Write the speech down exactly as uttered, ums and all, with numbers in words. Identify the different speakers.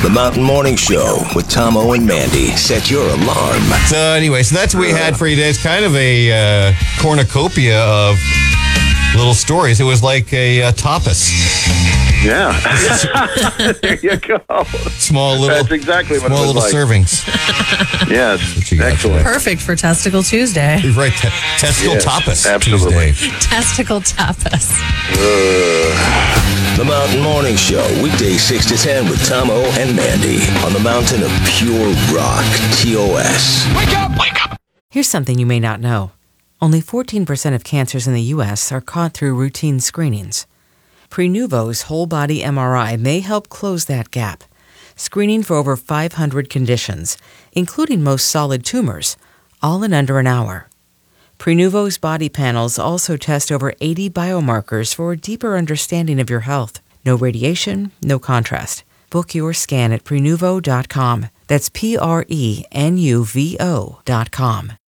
Speaker 1: The Mountain Morning Show with Tom O and Mandy. Set your alarm.
Speaker 2: So anyway, so that's what we had for you today. It's kind of a uh, cornucopia of little stories. It was like a uh, tapas.
Speaker 3: Yeah. There you go.
Speaker 2: Small little,
Speaker 3: That's exactly what
Speaker 2: small
Speaker 3: it was
Speaker 2: little
Speaker 3: like.
Speaker 2: servings.
Speaker 3: Yes.
Speaker 2: you got
Speaker 3: Excellent.
Speaker 4: Perfect for Testicle Tuesday.
Speaker 2: You're right. Te- testicle
Speaker 3: Yes,
Speaker 2: tapas
Speaker 3: absolutely.
Speaker 2: Tuesday.
Speaker 4: Testicle tapas.
Speaker 1: The Mountain Morning Show, weekdays six to ten with Tom O and Mandy on the mountain of pure rock, T O S.
Speaker 5: Wake up! Wake up!
Speaker 6: Here's something you may not know. Only fourteen percent of cancers in the U S are caught through routine screenings. Prenuvo's whole-body M R I may help close that gap, screening for over five hundred conditions, including most solid tumors, all in under an hour. Prenuvo's body panels also test over eighty biomarkers for a deeper understanding of your health. No radiation, no contrast. Book your scan at Prenuvo dot com. That's P R E N U V O dot com.